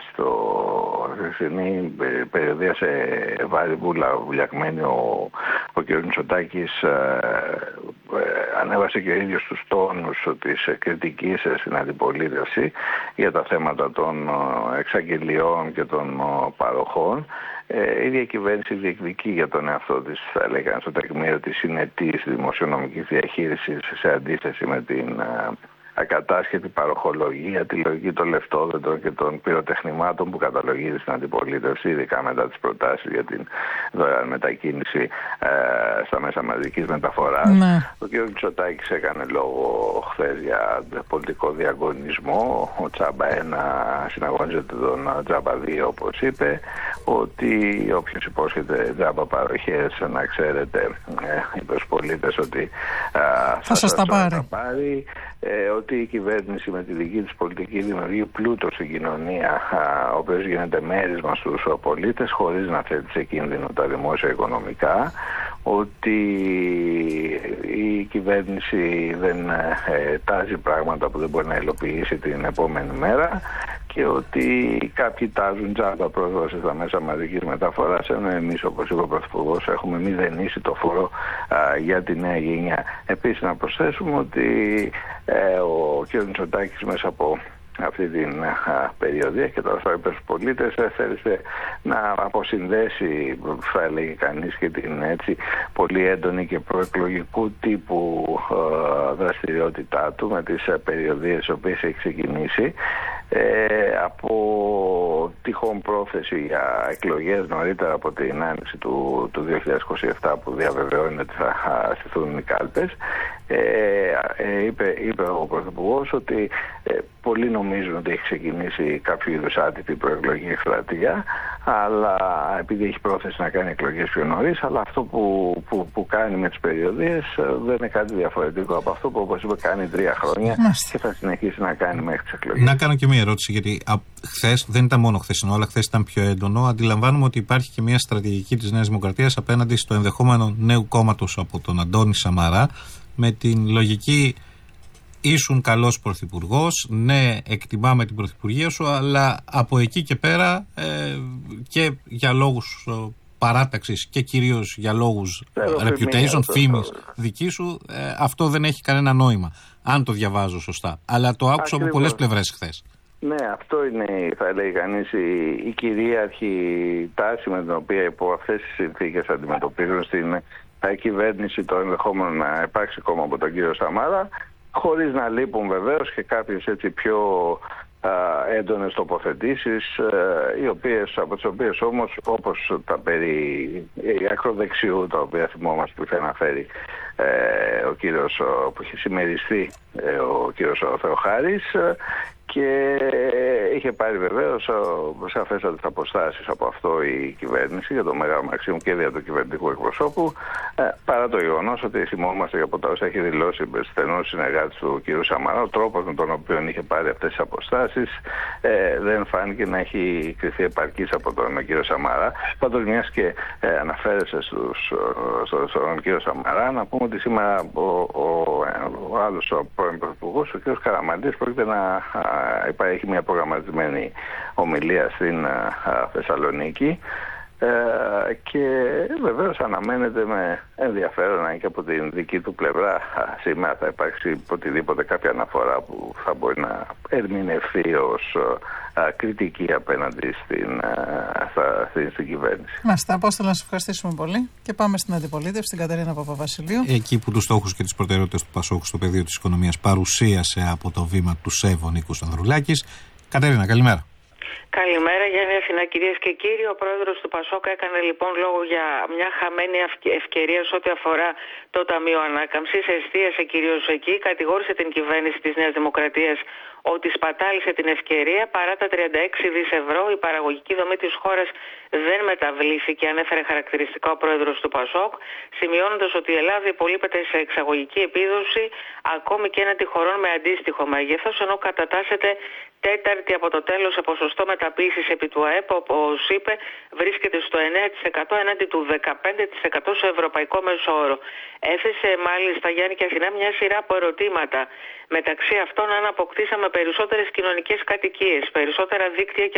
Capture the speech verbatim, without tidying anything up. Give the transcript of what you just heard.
στο χθεσινή περιοδία σε βάρη βούλα βουλιαγμένη ο, ο κ. Μητσοτάκης ε, ε, ανέβασε και ο ίδιος τους τόνους της κριτικής στην αντιπολίτευση για τα θέματα των εξαγγελιών και των παροχών. Ε, η ίδια κυβέρνηση διεκδικεί για τον εαυτό της, θα έλεγα, στο τεκμήριο της συνετής δημοσιονομικής διαχείρισης σε αντίθεση με την ε, ακατάσχετη παροχολογία, τη λογική των λεφτόδεντρων και των πυροτεχνημάτων που καταλογίζει στην αντιπολίτευση, ειδικά μετά τις προτάσεις για την δωρεάν μετακίνηση ε, στα μέσα μαζικής μεταφοράς. Ναι. Ο κ. Μητσοτάκης έκανε λόγο χθες για πολιτικό διαγωνισμό. Ο Τζάμπα ένα συναγωνίζεται τον Τζάμπα δύο, όπως είπε, ότι όποιος υπόσχεται τζάμπα παροχές, να ξέρετε, ε, είπε στους πολίτες ότι ε, θα, θα σας τα πάρει. πάρει ε, ότι η κυβέρνηση με τη δική της πολιτική δημιουργεί πλούτο στην κοινωνία, ο οποίος γίνεται μέρισμα στους πολίτες χωρίς να θέτει σε κίνδυνο τα δημόσια οικονομικά, ότι η κυβέρνηση δεν ε, τάζει πράγματα που δεν μπορεί να υλοποιήσει την επόμενη μέρα και ότι κάποιοι τάζουν τζάμπα πρόσβαση στα μέσα μαζικής μεταφοράς, ενώ εμείς, όπως είπε ο Πρωθυπουργός, έχουμε μηδενίσει το φόρο α, για τη νέα γενιά. Επίσης, να προσθέσουμε ότι ε, ο κ. Μητσοτάκης μέσα από αυτή την α, περιοδία και τώρα θα είπε στους πολίτες, θέλησε να αποσυνδέσει, θα έλεγε κανείς, και την έτσι πολύ έντονη και προεκλογικού τύπου α, δραστηριότητά του με τις α, περιοδίες τις οποίες έχει ξεκινήσει ε, από τυχόν πρόθεση για εκλογές νωρίτερα από την άνοιξη του, του δύο χιλιάδες είκοσι επτά που διαβεβαιώνει ότι θα στηθούν οι κάλπες. Ε, ε, είπε, είπε ο Πρωθυπουργός ότι ε, πολλοί νομίζουν ότι έχει ξεκινήσει κάποιο είδους άτυπη προεκλογική εκστρατεία, αλλά επειδή έχει πρόθεση να κάνει εκλογές πιο νωρίς, αλλά αυτό που, που, που κάνει με τις περιοδίες δεν είναι κάτι διαφορετικό από αυτό που, όπως είπε, κάνει τρία χρόνια και θα συνεχίσει να κάνει μέχρι τις εκλογές. Να κάνω και μία ερώτηση, γιατί χθες δεν ήταν μόνο χθεσινό, αλλά χθες ήταν πιο έντονο. Αντιλαμβάνομαι ότι υπάρχει και μία στρατηγική της Νέας Δημοκρατίας απέναντι στο ενδεχόμενο νέου κόμματος από τον Αντώνη Σαμαρά, με την λογική ήσουν καλός πρωθυπουργός, ναι, εκτιμάμε την πρωθυπουργία σου, αλλά από εκεί και πέρα ε, και για λόγους ε, παράταξης και κυρίως για λόγους reputation, φήμης δική σου, ε, αυτό δεν έχει κανένα νόημα, αν το διαβάζω σωστά. Αλλά το άκουσα από πολλές πλευρές χθες. Ναι, αυτό είναι, θα λέει κανείς, η, η κυρίαρχη τάση με την οποία υπό αυτές τις συνθήκες αντιμετωπίζουν στην κυβέρνηση το ενδεχόμενο να υπάρξει κόμμα από τον κύριο Σαμάρα, χωρίς να λείπουν βεβαίως και κάποιες έτσι πιο α, έντονες τοποθετήσεις, α, οι οποίες, από τις οποίες όμως, όπως τα περί ακροδεξιού, τα οποία θυμόμαστε που είχε αναφέρει ε, ο κύριος ο, που είχε συμμεριστεί ε, ο κύριος ο Θεοχάρης, και είχε πάρει βεβαίως σαφέστατες αποστάσεις από αυτό η κυβέρνηση για το Μέγαρο Μαξίμου και δια του κυβερνητικού εκπροσώπου, ε, παρά το γεγονός ότι θυμόμαστε από τα όσα έχει δηλώσει με στενούς συνεργάτες του κ. Σαμαρά, ο τρόπος με τον οποίο είχε πάρει αυτές τις αποστάσεις ε, δεν φάνηκε να έχει κριθεί επαρκής από τον κ. Σαμαρά. Πάντως, μιας και ε, αναφέρεσαι στους, στο, στον κ. Σαμαρά, να πούμε ότι σήμερα ο, ο, ο άλλος ο πρώην πρωθυπουργός, ο κ. Καραμανλής, πρόκειται να υπάρχει μια προγραμματισμένη ομιλία στην α, Θεσσαλονίκη ε, και βεβαίως αναμένεται με ενδιαφέρον, αν και από την δική του πλευρά α, σήμερα θα υπάρξει οτιδήποτε κάποια αναφορά που θα μπορεί να ερμηνευθεί ως α, κριτική απέναντι στην, α, στα, στην, στην κυβέρνηση. Μάλιστα, Απόστολα, να σας ευχαριστήσουμε πολύ και πάμε στην αντιπολίτευση, στην Κατερίνα Παπαβασιλείου. Εκεί που τους στόχους και τις προτεραιότητες του Πασόκου στο πεδίο της οικονομίας παρουσίασε από το βήμα του ΣΕΒ ο Νίκος Ανδρουλάκης. Κατερίνα, καλημέρα. Καλημέρα, Γιάννη Αθηνά, κυρίες και κύριοι. Ο πρόεδρος του Πασόκ έκανε λοιπόν λόγο για μια χαμένη ευκαιρία σε ό,τι αφορά το Ταμείο Ανάκαμψης. Εστίασε κυρίως εκεί, κατηγόρησε την κυβέρνηση της Νέας Δημοκρατίας ότι σπατάλησε την ευκαιρία. Παρά τα τριάντα έξι δισεκατομμύρια ευρώ, η παραγωγική δομή της χώρας δεν μεταβλήθηκε, ανέφερε χαρακτηριστικά ο πρόεδρος του Πασόκ, σημειώνοντας ότι η Ελλάδα υπολείπεται σε εξαγωγική επίδοση ακόμη και έναντι χωρών με αντίστοιχο μέγεθος, ενώ κατατάσσεται τέταρτη από το τέλος σε ποσοστό μεταποίησης επί του ΑΕΠ, όπως είπε, βρίσκεται στο εννέα τοις εκατό έναντι του δεκαπέντε τοις εκατό σε ευρωπαϊκό μέσο όρο. Έθεσε μάλιστα, Γιάννη και Αθηνά, μια σειρά από ερωτήματα. Μεταξύ αυτών, αν αποκτήσαμε περισσότερες κοινωνικές κατοικίες, περισσότερα δίκτυα και